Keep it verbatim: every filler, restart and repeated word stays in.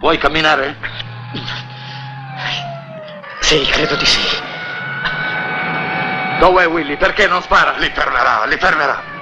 Vuoi camminare? Sì, credo di sì. Dov'è Willy? Perché non spara? Li fermerà, li fermerà.